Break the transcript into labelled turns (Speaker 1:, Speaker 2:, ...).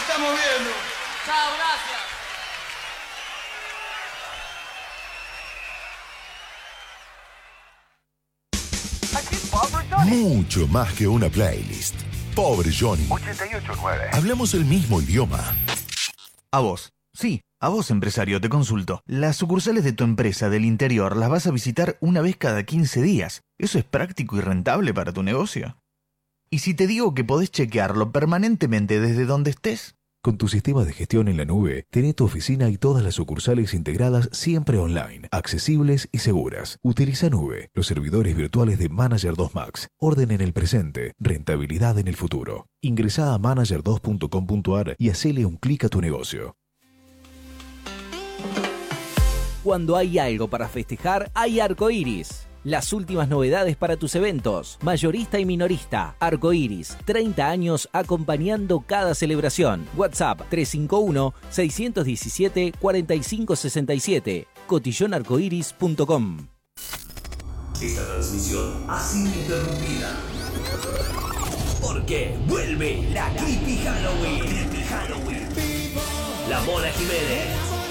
Speaker 1: estamos viendo.
Speaker 2: Chao, gracias.
Speaker 3: Mucho más que una playlist. Pobre Johnny.
Speaker 4: 88.9.
Speaker 3: Hablamos el mismo idioma.
Speaker 5: A vos. Sí, a vos, empresario, te consulto. Las sucursales de tu empresa del interior las vas a visitar una vez cada 15 días. ¿Eso es práctico y rentable para tu negocio? ¿Y si te digo que podés chequearlo permanentemente desde donde estés?
Speaker 6: Con tu sistema de gestión en la nube, tenés tu oficina y todas las sucursales integradas siempre online, accesibles y seguras. Utiliza Nube, los servidores virtuales de Manager 2 Max. Orden en el presente, rentabilidad en el futuro. Ingresá a manager2.com.ar y hacele un clic a tu negocio.
Speaker 7: Cuando hay algo para festejar, hay Arcoiris. Las últimas novedades para tus eventos, mayorista y minorista. Arcoiris, 30 años acompañando cada celebración. WhatsApp 351-617-4567. cotillonarcoiris.com.
Speaker 8: Esta transmisión ha sido interrumpida porque vuelve la Creepy Halloween. La Mona Jiménez